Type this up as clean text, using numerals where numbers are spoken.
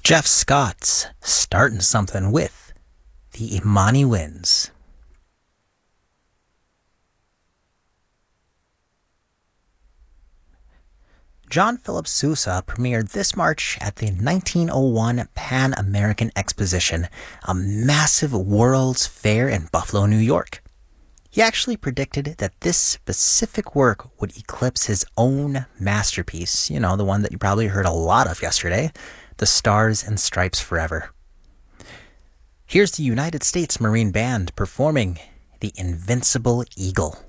Jeff Scott's starting something with the Imani Winds. John Philip Sousa premiered this March at the 1901 Pan American Exposition, a massive World's Fair in Buffalo, New York. He actually predicted that this specific work would eclipse his own masterpiece, the one that you probably heard a lot of yesterday, The Stars and Stripes Forever. Here's the United States Marine Band performing The Invincible Eagle.